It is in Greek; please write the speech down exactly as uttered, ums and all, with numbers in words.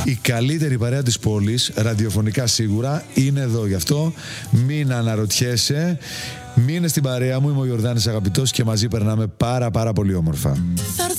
Η καλύτερη παρέα της πόλης, ραδιοφωνικά σίγουρα, είναι εδώ. Γι' αυτό μην αναρωτιέσαι. Μείνε στην παρέα μου, είμαι ο Ιορδάνης Αγαπητός και μαζί περνάμε πάρα πάρα πολύ όμορφα.